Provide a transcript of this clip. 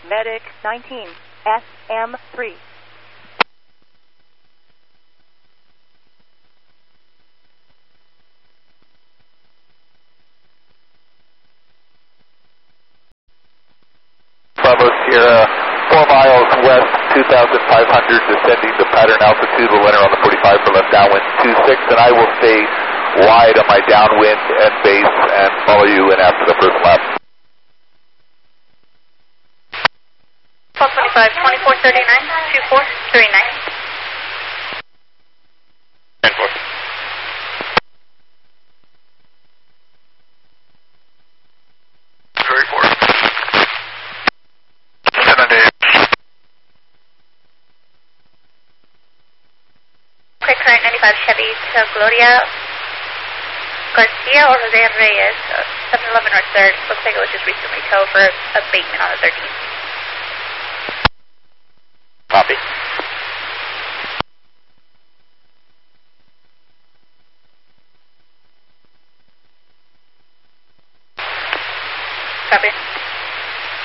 Medic 19, SM3. Bravo Sierra, 4 miles west, 2,500, descending to pattern altitude. We'll enter on the 45 for left downwind 26, and I will stay wide on my downwind and base and follow you in after the first lap. 1225, 2439, 2439. 10-4. Very poor. 7 days. Quick current 95 Chevy to Gloria Garcia or Jose Reyes, 711 North 3rd. Looks like it was just recently towed for abatement on the 13th. Copy. Copy.